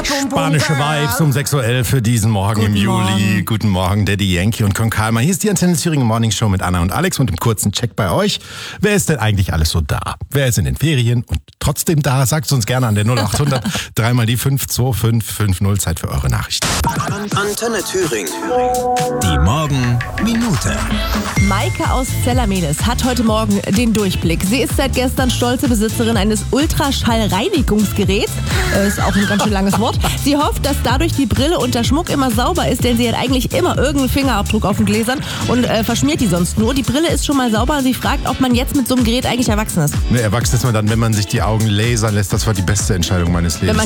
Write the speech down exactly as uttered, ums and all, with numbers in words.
Spanische Vibes um sechs Uhr elf für diesen Morgen Guten im Juli. Morgen. Guten Morgen, Daddy Yankee und Con Calma. Hier ist die Antenne Thüringen Morning Show mit Anna und Alex und im kurzen Check bei euch. Wer ist denn eigentlich alles so da? Wer ist in den Ferien und trotzdem da? Sagt es uns gerne an der null acht hundert dreimal die fünf zwei fünf fünf null. Zeit für eure Nachrichten. Antenne Thüringen. Die Morgenminute. Maike aus Zellermedes hat heute Morgen den Durchblick. Sie ist seit gestern stolze Besitzerin eines Ultraschallreinigungsgeräts. Äh, ist auch ein ganz schön langes Wort. Sie hofft, dass dadurch die Brille und der Schmuck immer sauber ist, denn sie hat eigentlich immer irgendeinen Fingerabdruck auf den Gläsern und äh, verschmiert die sonst nur. Die Brille ist schon mal sauber. Sie fragt, ob man jetzt mit so einem Gerät eigentlich erwachsen ist. Ne, erwachsen ist man dann, wenn man sich die Augen lasern lässt. Das war die beste Entscheidung meines Lebens.